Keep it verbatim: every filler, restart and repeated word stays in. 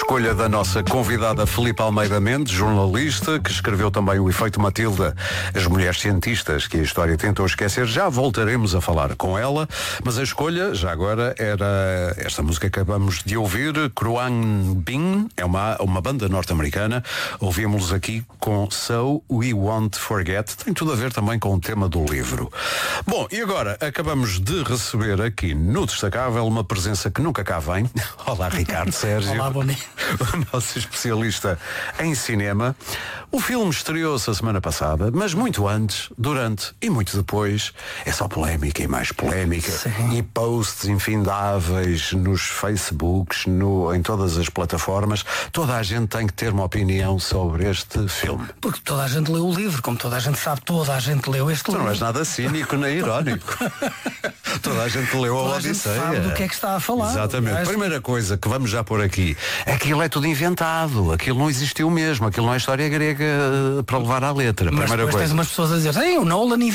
escolha da nossa convidada Filipe Almeida Mendes, jornalista, que escreveu também O Efeito Matilda, As Mulheres Cientistas, que a história tentou esquecer. Já voltaremos a falar com ela, mas a escolha, já agora, era esta música que acabamos de ouvir, Kruang Bing, é uma, uma banda norte-americana. Ouvimos-los aqui com So We Won't Forget. Tem tudo a ver também com o tema do livro. Bom, e agora acabamos de receber aqui no Destacável uma presença que nunca cá vem. Olá, Ricardo Sérgio. Olá, bom dia. O nosso especialista em cinema. O filme estreou-se a semana passada, mas muito antes, durante e muito depois, é só polémica e mais polémica. Sim. E posts infindáveis nos Facebooks, no, em todas as plataformas. Toda a gente tem que ter uma opinião sobre este filme. Porque toda a gente leu o livro, como toda a gente sabe, toda a gente leu este Tu livro. não és nada cínico nem irónico. Toda a gente leu a Toda a gente Odisseia. sabe do que é que está a falar. Exatamente. Mas... Primeira coisa que vamos já pôr aqui, aquilo é tudo inventado, aquilo não existiu mesmo, aquilo não é história grega uh, para levar à letra. Mas Primeira depois coisa. tens umas pessoas a dizer, ei, o Nolan